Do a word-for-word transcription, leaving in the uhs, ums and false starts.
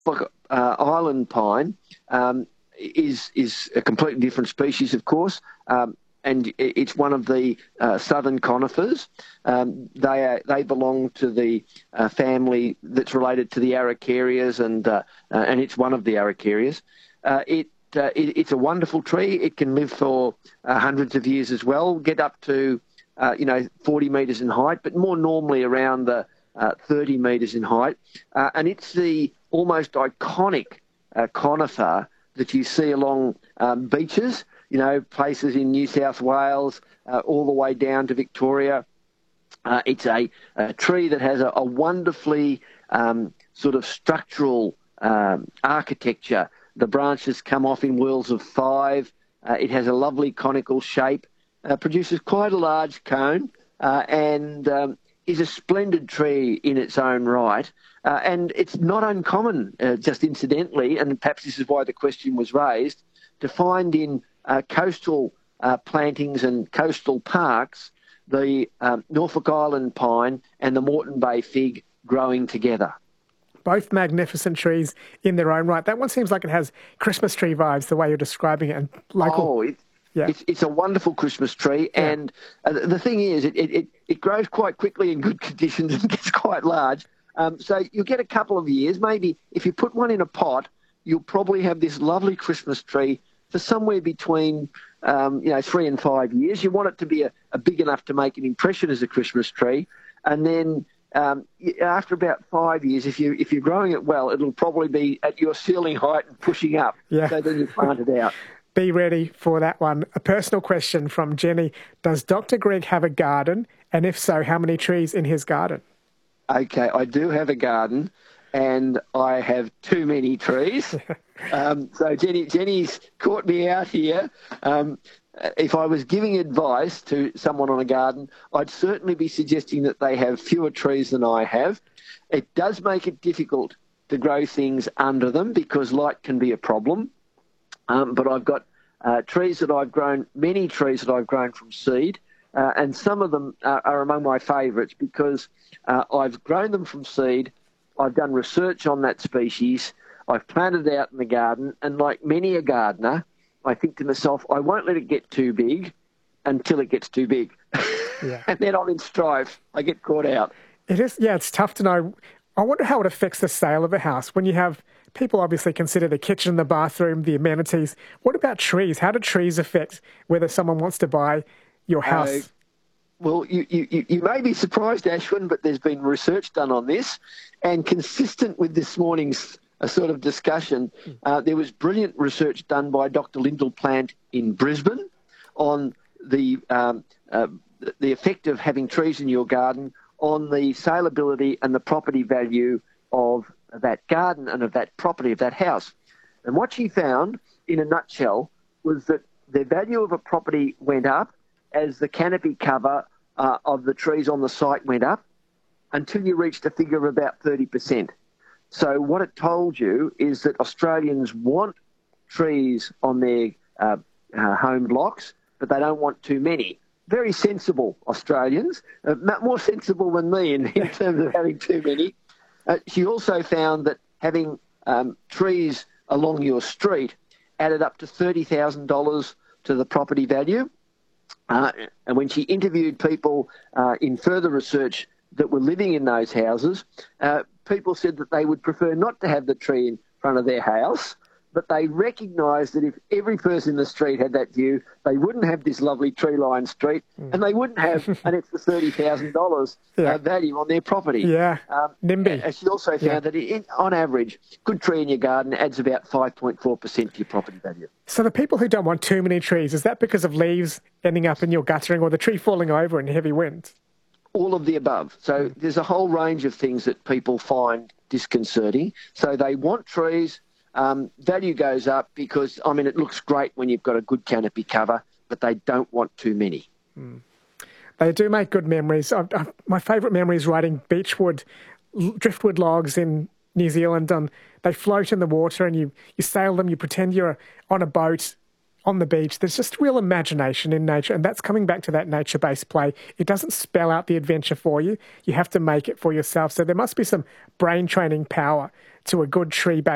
Look, uh, island pine um, is is a completely different species, of course, um, and it's one of the uh, southern conifers. Um, they are, they belong to the uh, family that's related to the Araucarias, and uh, uh, and it's one of the Araucarias. Uh, it, uh, it it's a wonderful tree. It can live for uh, hundreds of years as well, get up to uh, you know forty metres in height, but more normally around the uh, thirty metres in height, uh, and it's the almost iconic uh, conifer that you see along um, beaches, you know, places in New South Wales, uh, all the way down to Victoria. Uh, it's a, a tree that has a, a wonderfully um, sort of structural um, architecture. The branches come off in whorls of five. Uh, it has a lovely conical shape, uh, produces quite a large cone, uh, and um, is a splendid tree in its own right. Uh, and it's not uncommon, uh, just incidentally, and perhaps this is why the question was raised, to find in uh, coastal uh, plantings and coastal parks the um, Norfolk Island pine and the Moreton Bay fig growing together. Both magnificent trees in their own right. That one seems like it has Christmas tree vibes, the way you're describing it. And local... Oh, it, yeah. it's, it's a wonderful Christmas tree. Yeah. And uh, the thing is, it, it, it grows quite quickly in good conditions and gets quite large. Um, so you'll get a couple of years. Maybe if you put one in a pot, you'll probably have this lovely Christmas tree for somewhere between, um, you know, three and five years. You want it to be a, a big enough to make an impression as a Christmas tree. And then um, after about five years, if, you, if you're growing it well, it'll probably be at your ceiling height and pushing up. Yeah. So then you plant it out. Be ready for that one. A personal question from Jenny. Does Doctor Greg have a garden? And if so, how many trees in his garden? Okay, I do have a garden, and I have too many trees. um, so Jenny, Jenny's caught me out here. Um, if I was giving advice to someone on a garden, I'd certainly be suggesting that they have fewer trees than I have. It does make it difficult to grow things under them because light can be a problem. Um, but I've got uh, trees that I've grown, many trees that I've grown from seed. Uh, and some of them uh, are among my favourites because uh, I've grown them from seed, I've done research on that species, I've planted it out in the garden, and like many a gardener, I think to myself, I won't let it get too big until it gets too big. Yeah. And then I'm in strife. I get caught out. It is, yeah, it's tough to know. I wonder how it affects the sale of a house when you have people obviously consider the kitchen, the bathroom, the amenities. What about trees? How do trees affect whether someone wants to buy your house? Uh, well, you, you, you may be surprised, Ashwin, but there's been research done on this, and consistent with this morning's uh, sort of discussion, uh, there was brilliant research done by Doctor Lyndall Plant in Brisbane on the um, uh, the effect of having trees in your garden on the saleability and the property value of that garden and of that property, of that house. And what she found, in a nutshell, was that the value of a property went up as the canopy cover uh, of the trees on the site went up until you reached a figure of about thirty percent. So what it told you is that Australians want trees on their uh, uh, home blocks, but they don't want too many. Very sensible Australians, uh, more sensible than me in, in terms of having too many. Uh, she also found that having um, trees along your street added up to thirty thousand dollars to the property value. Uh, and when she interviewed people uh, in further research that were living in those houses, uh, people said that they would prefer not to have the tree in front of their house, but they recognised that if every person in the street had that view, they wouldn't have this lovely tree-lined street, mm. and they wouldn't have an extra thirty thousand dollars yeah. uh, value on their property. Yeah, um, NIMBY. And she also found yeah. that, in, on average, good tree in your garden adds about five point four percent to your property value. So the people who don't want too many trees, is that because of leaves ending up in your guttering or the tree falling over in heavy winds? All of the above. So mm. there's a whole range of things that people find disconcerting. So they want trees. Um, value goes up because, I mean, it looks great when you've got a good canopy cover, but they don't want too many. Mm. They do make good memories. I, I, my favourite memory is riding beechwood, driftwood logs in New Zealand. Um, they float in the water and you, you sail them, you pretend you're on a boat on the beach. There's just real imagination in nature, and that's coming back to that nature-based play. It doesn't spell out the adventure for you. You have to make it for yourself. So there must be some brain training power to a good tree-based